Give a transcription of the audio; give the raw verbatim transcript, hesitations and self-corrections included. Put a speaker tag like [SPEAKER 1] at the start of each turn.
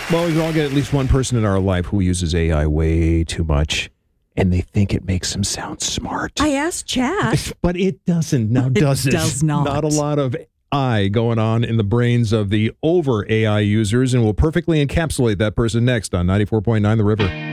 [SPEAKER 1] Well, we all get at least one person in our life who uses A I way too much, and they think it makes them sound smart.
[SPEAKER 2] I asked Chat.
[SPEAKER 1] But it doesn't. Now, does it?
[SPEAKER 2] It does not.
[SPEAKER 1] Not a lot of I going on in the brains of the over A I users, and we'll perfectly encapsulate that person next on ninety-four point nine The River.